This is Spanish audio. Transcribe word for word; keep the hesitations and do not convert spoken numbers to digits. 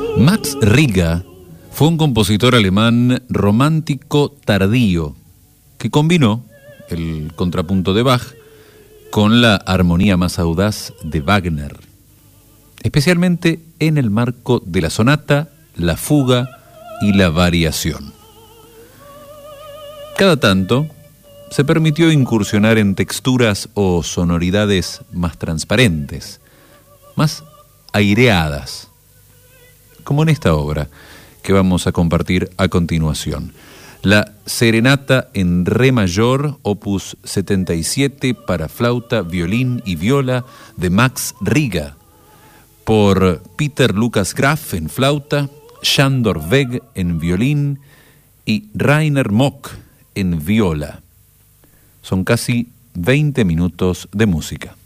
Max Reger fue un compositor alemán romántico tardío que combinó el contrapunto de Bach con la armonía más audaz de Wagner, especialmente en el marco de la sonata, la fuga y la variación. Cada tanto se permitió incursionar en texturas o sonoridades más transparentes, más aireadas, como en esta obra que vamos a compartir a continuación. La Serenata en Re mayor, opus setenta y siete, para flauta, violín y viola, de Max Reger, por Peter Lukas Graf en flauta, Sándor Weg en violín y Rainer Mock en viola. Son casi veinte minutos de música.